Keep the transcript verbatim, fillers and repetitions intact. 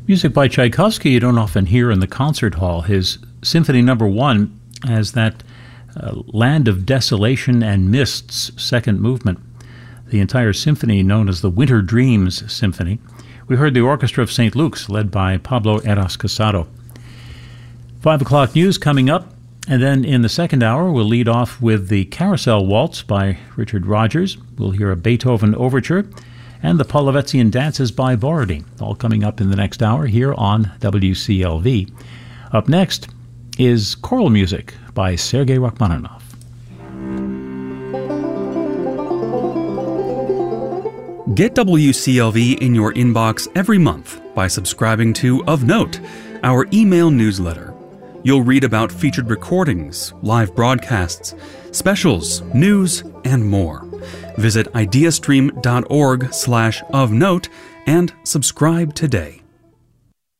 Music by Tchaikovsky you don't often hear in the concert hall. His Symphony Number One has that uh, Land of Desolation and Mists second movement. The entire symphony known as the Winter Dreams Symphony. We heard the Orchestra of Saint Luke's led by Pablo Eras Casado. Five o'clock news coming up, and then in the second hour we'll lead off with the Carousel Waltz by Richard Rodgers. We'll hear a Beethoven Overture and the Polovetzian Dances by Borodin, all coming up in the next hour here on W C L V. Up next is choral music by Sergei Rachmaninoff. Get W C L V in your inbox every month by subscribing to Of Note, our email newsletter. You'll read about featured recordings, live broadcasts, specials, news, and more. Visit ideastream.org slash of note and subscribe today.